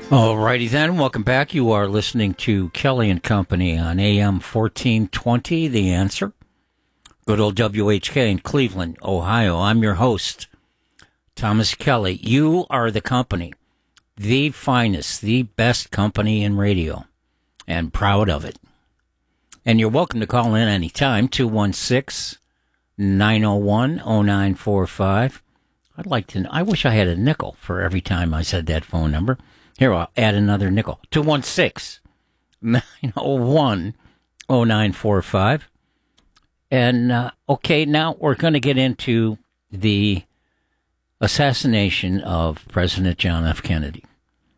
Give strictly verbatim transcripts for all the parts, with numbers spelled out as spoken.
Alrighty then, welcome back. You are listening to Kelly and Company on A M fourteen twenty, The Answer. Good old W H K in Cleveland, Ohio. I'm your host, Thomas Kelly. You are the company, the finest, the best company in radio, and proud of it. And you're welcome to call in anytime, two one six, nine oh one, oh nine four five. I'd like to, I wish I had a nickel for every time I said that phone number. Here, I'll add another nickel. two one six, nine oh one, oh nine four five. And, uh, okay, now we're going to get into the assassination of President John F. Kennedy.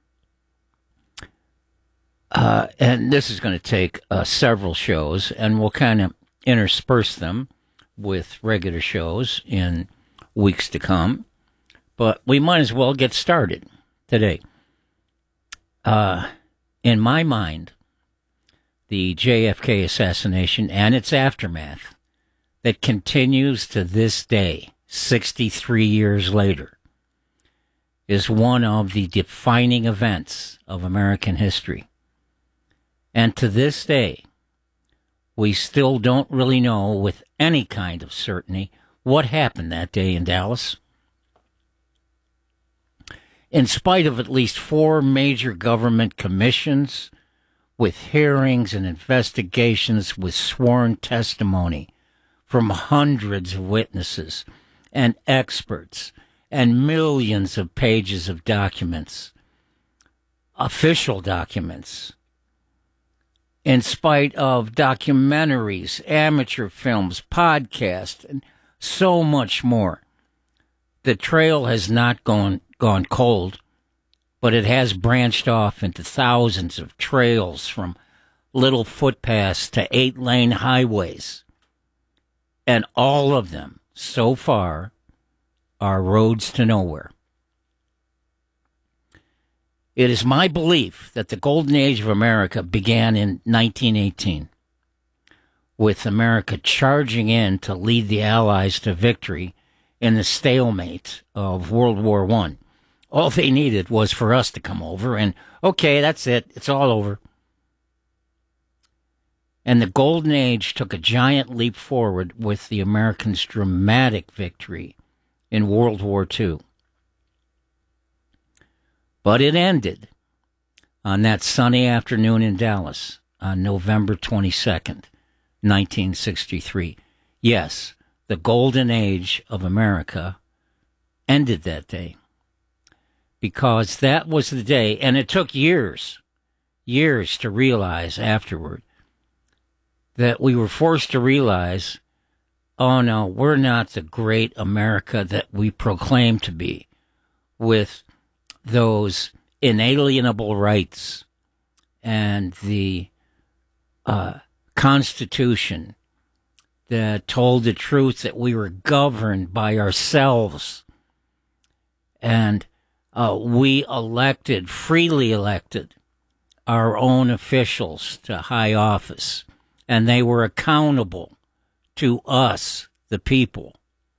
Uh, and this is going to take uh, several shows, and we'll kind of intersperse them with regular shows in weeks to come. But we might as well get started today. Uh, in my mind, the J F K assassination and its aftermath that continues to this day, sixty-three years later, is one of the defining events of American history. And to this day, we still don't really know with any kind of certainty what happened that day in Dallas. In spite of at least four major government commissions with hearings and investigations with sworn testimony from hundreds of witnesses and experts and millions of pages of documents, official documents, in spite of documentaries, amateur films, podcasts, and so much more, the trail has not gone gone cold, but it has branched off into thousands of trails from little footpaths to eight-lane highways. And all of them, so far, are roads to nowhere. It is my belief that the golden age of America began in nineteen eighteen, with America charging in to lead the Allies to victory in the stalemate of World War One. All they needed was for us to come over, and okay, that's it. It's all over. And the Golden Age took a giant leap forward with the Americans' dramatic victory in World War Two. But it ended on that sunny afternoon in Dallas on November twenty-second, nineteen sixty-three. Yes, the Golden Age of America ended that day. Because that was the day, and it took years, years to realize afterward that we were forced to realize, oh no, we're not the great America that we proclaim to be, with those inalienable rights and the uh, Constitution that told the truth that we were governed by ourselves, and Uh, we elected, freely elected, our own officials to high office, and they were accountable to us, the people.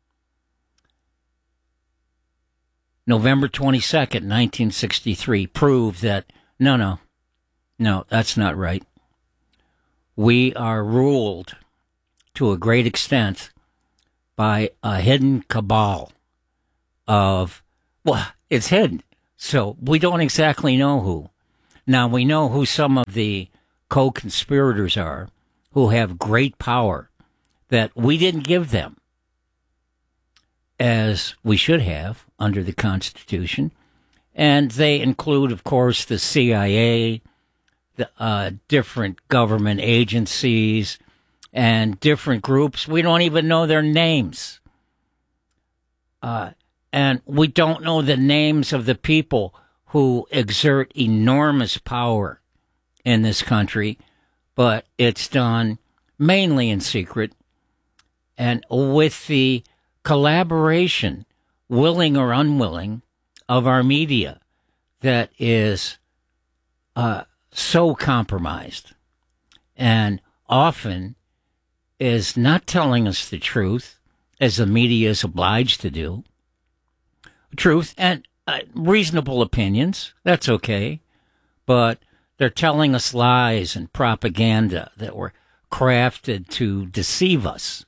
November twenty-second, nineteen sixty-three, proved that, no, no, no, that's not right. We are ruled, to a great extent, by a hidden cabal of, well, it's hidden, so we don't exactly know who. Now, we know who some of the co-conspirators are, who have great power that we didn't give them, as we should have under the Constitution. And they include, of course, the C I A, the uh, different government agencies, and different groups. We don't even know their names. Uh And we don't know the names of the people who exert enormous power in this country, but it's done mainly in secret and with the collaboration, willing or unwilling, of our media that is uh, so compromised and often is not telling us the truth, as the media is obliged to do. Truth and uh, reasonable opinions, that's okay. but they're telling us lies and propaganda that were crafted to deceive us.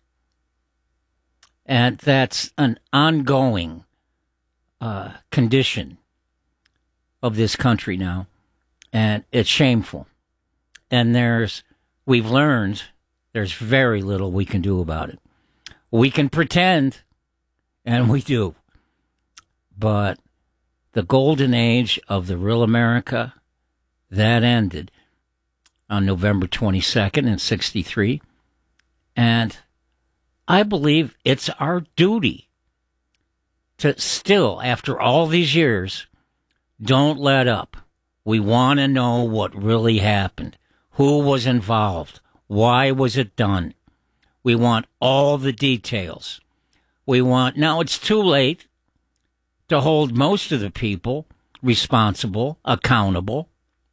And that's an ongoing uh, condition of this country now. And it's shameful. And there's, we've learned there's very little we can do about it. We can pretend, and we do. But the golden age of the real America, that ended on November twenty-second in sixty-three. And I believe it's our duty to still, after all these years, don't let up. We want to know what really happened. Who was involved? Why was it done? We want all the details. We want, now it's too late to hold most of the people responsible, accountable.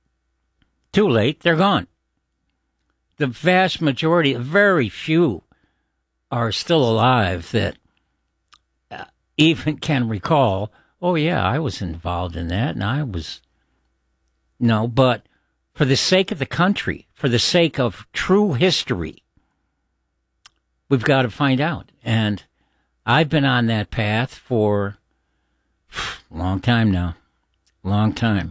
Too late, they're gone. The vast majority, very few, are still alive that uh, even can recall, oh yeah, I was involved in that, and I was... No, but for the sake of the country, for the sake of true history, we've got to find out. And I've been on that path for a long time now. Long time.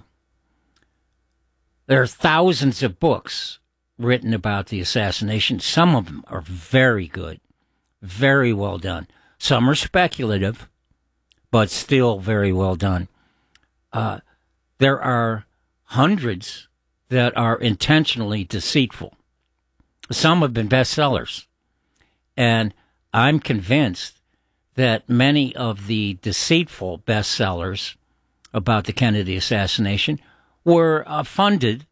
There are thousands of books written about the assassination. Some of them are very good, very well done. Some are speculative, but still very well done. Uh, there are hundreds that are intentionally deceitful. Some have been bestsellers. And I'm convinced that many of the deceitful bestsellers about the Kennedy assassination were uh, funded,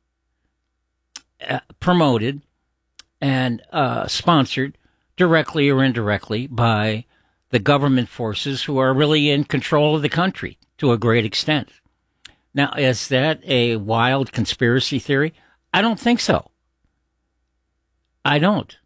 uh, promoted, and uh, sponsored directly or indirectly by the government forces who are really in control of the country to a great extent. Now, is that a wild conspiracy theory? I don't think so. I don't.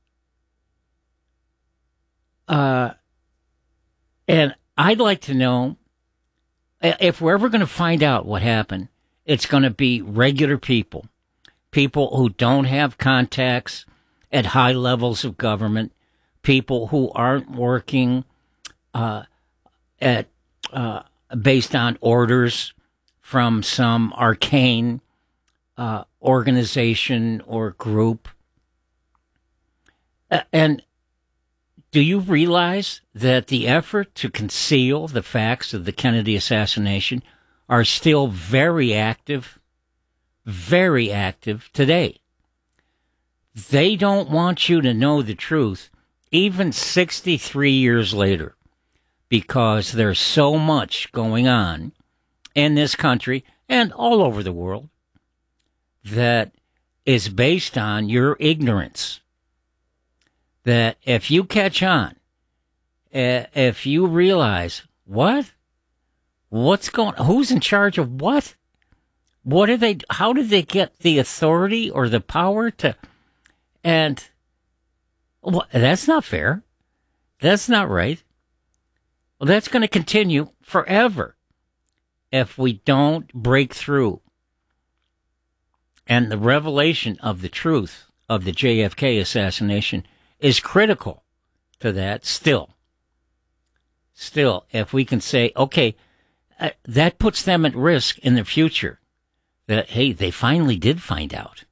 Uh, and I'd like to know, if we're ever going to find out what happened, it's going to be regular people, people who don't have contacts at high levels of government, people who aren't working uh, at uh, based on orders from some arcane uh, organization or group. Uh, and do you realize that the effort to conceal the facts of the Kennedy assassination are still very active, very active today? They don't want you to know the truth, even sixty-three years later, because there's so much going on in this country and all over the world that is based on your ignorance. That if you catch on, uh, if you realize, what? What's going on? Who's in charge of what? What are they, how did they get the authority or the power to, and well, that's not fair. That's not right. Well, that's going to continue forever if we don't break through. And the revelation of the truth of the J F K assassination is critical to that still. Still, if we can say, okay, uh, that puts them at risk in the future. That, hey, they finally did find out.